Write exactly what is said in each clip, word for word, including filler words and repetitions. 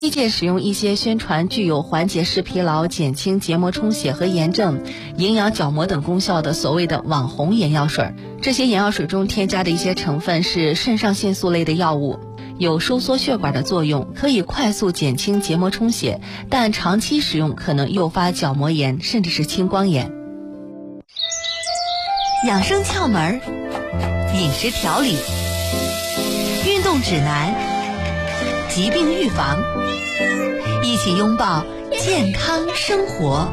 医界使用一些宣传具有缓解视疲劳、减轻结膜充血和炎症、营养角膜等功效的所谓的网红眼药水。这些眼药水中添加的一些成分是肾上腺素类的药物，有收缩血管的作用，可以快速减轻结膜充血，但长期使用可能诱发角膜炎，甚至是青光眼。 养生窍门、饮食调理、运动指南、疾病预防，一起拥抱健康生活。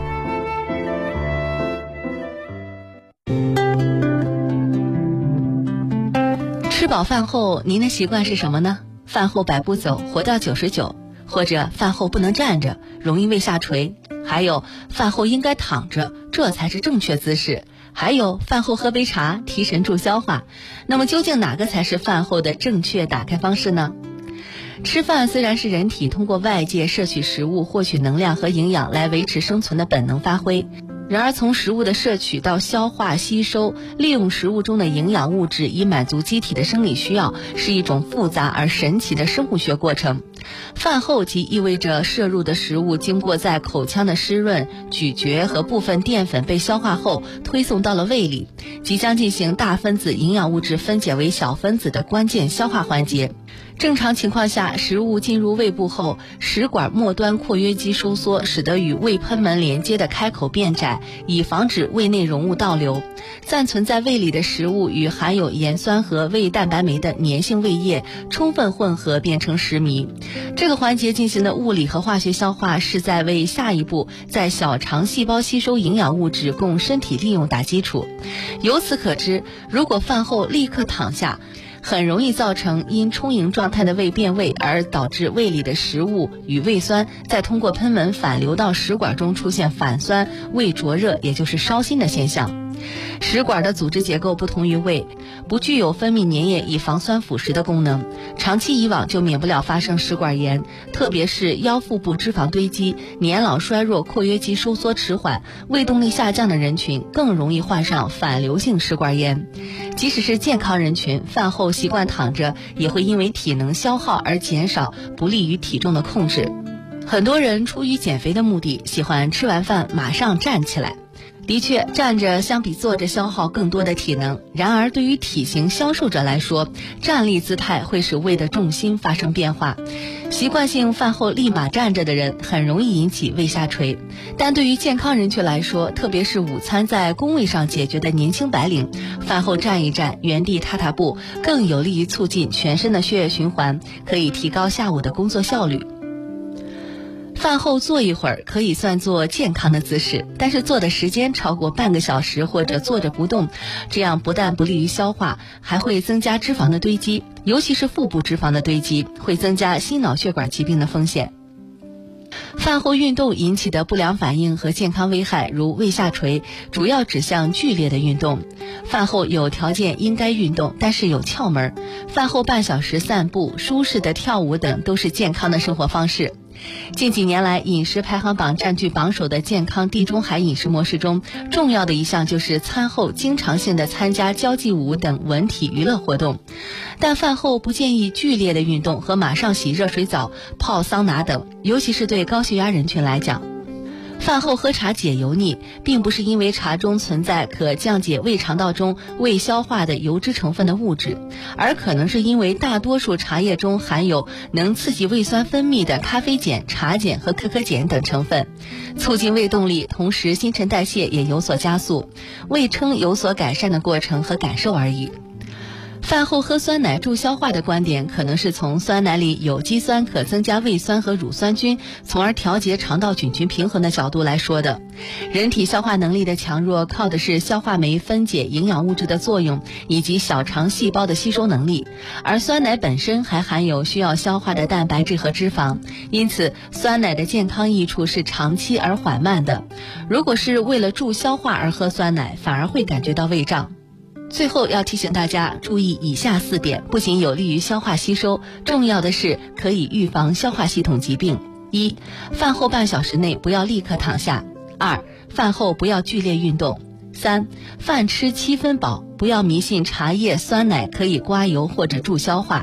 吃饱饭后，您的习惯是什么呢？饭后百步走，活到九十九，或者饭后不能站着，容易胃下垂，还有饭后应该躺着，这才是正确姿势。还有饭后喝杯茶，提神助消化。那么究竟哪个才是饭后的正确打开方式呢？吃饭虽然是人体通过外界摄取食物获取能量和营养来维持生存的本能发挥，然而从食物的摄取到消化吸收，利用食物中的营养物质以满足机体的生理需要，是一种复杂而神奇的生物学过程。饭后即意味着摄入的食物经过在口腔的湿润、咀嚼和部分淀粉被消化后推送到了胃里，即将进行大分子营养物质分解为小分子的关键消化环节。正常情况下，食物进入胃部后，食管末端括约肌收缩，使得与胃喷门连接的开口变窄，以防止胃内容物倒流。暂存在胃里的食物与含有盐酸和胃蛋白酶的粘性胃液充分混合，变成食糜。这个环节进行的物理和化学消化，是在为下一步在小肠细胞吸收营养物质供身体利用打基础。由此可知，如果饭后立刻躺下，很容易造成因充盈状态的胃变胃，而导致胃里的食物与胃酸再通过喷门反流到食管中，出现反酸、胃灼热，也就是烧心的现象。食管的组织结构不同于胃，不具有分泌粘液以防酸腐蚀的功能，长期以往就免不了发生食管炎，特别是腰腹部脂肪堆积、年老衰弱、括约肌收缩迟缓、胃动力下降的人群更容易患上反流性食管炎。即使是健康人群，饭后习惯躺着，也会因为体能消耗而减少，不利于体重的控制。很多人出于减肥的目的，喜欢吃完饭马上站起来。的确，站着相比坐着消耗更多的体能。然而，对于体型消瘦者来说，站立姿态会使胃的重心发生变化。习惯性饭后立马站着的人，很容易引起胃下垂。但对于健康人群来说，特别是午餐在工位上解决的年轻白领，饭后站一站，原地踏踏步，更有利于促进全身的血液循环，可以提高下午的工作效率。饭后坐一会儿可以算作健康的姿势，但是坐的时间超过半个小时或者坐着不动，这样不但不利于消化，还会增加脂肪的堆积，尤其是腹部脂肪的堆积，会增加心脑血管疾病的风险。饭后运动引起的不良反应和健康危害，如胃下垂，主要指向剧烈的运动。饭后有条件应该运动，但是有窍门。饭后半小时散步、舒适的跳舞等都是健康的生活方式。近几年来，饮食排行榜占据榜首的健康地中海饮食模式中，重要的一项就是餐后经常性的参加交际舞等文体娱乐活动。但饭后不建议剧烈的运动和马上洗热水澡、泡桑拿等，尤其是对高血压人群来讲。饭后喝茶解油腻，并不是因为茶中存在可降解胃肠道中未消化的油脂成分的物质，而可能是因为大多数茶叶中含有能刺激胃酸分泌的咖啡碱、茶碱和可可碱等成分，促进胃动力，同时新陈代谢也有所加速，胃撑有所改善的过程和感受而已。饭后喝酸奶助消化的观点，可能是从酸奶里有机酸可增加胃酸和乳酸菌，从而调节肠道菌群平衡的角度来说的。人体消化能力的强弱，靠的是消化酶分解营养物质的作用，以及小肠细胞的吸收能力。而酸奶本身还含有需要消化的蛋白质和脂肪，因此酸奶的健康益处是长期而缓慢的。如果是为了助消化而喝酸奶，反而会感觉到胃胀。最后要提醒大家注意以下四点，不仅有利于消化吸收，重要的是可以预防消化系统疾病。一、饭后半小时内不要立刻躺下。二、饭后不要剧烈运动。三、饭吃七分饱，不要迷信茶叶、酸奶可以刮油或者助消化。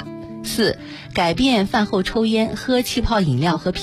四、改变饭后抽烟、喝气泡饮料和